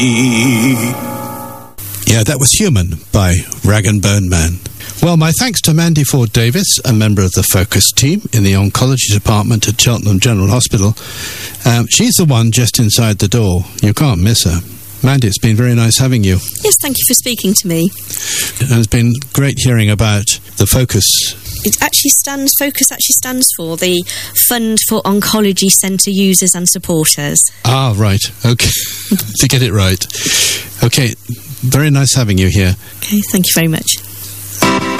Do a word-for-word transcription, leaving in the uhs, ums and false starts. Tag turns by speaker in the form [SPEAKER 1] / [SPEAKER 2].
[SPEAKER 1] Yeah, that was Human by Rag and Bone Man. Well, my thanks to Mandy Ford Davis, a member of the Focus team in the oncology department at Cheltenham General Hospital. Um, she's the one just inside the door. You can't miss her. Mandy, it's been very nice having you.
[SPEAKER 2] Yes, thank you for speaking to me.
[SPEAKER 1] And it's been great hearing about the Focus.
[SPEAKER 2] It actually stands, Focus actually stands for the Fund for Oncology Centre Users and Supporters.
[SPEAKER 1] Ah, right. Okay. To get it right. Okay. Very nice having you here.
[SPEAKER 2] Okay, thank you very much.